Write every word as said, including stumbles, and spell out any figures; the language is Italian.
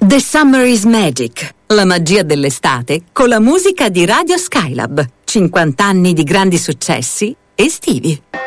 The Summer is Magic, la magia dell'estate con la musica di Radio Skylab. cinquanta anni di grandi successi estivi.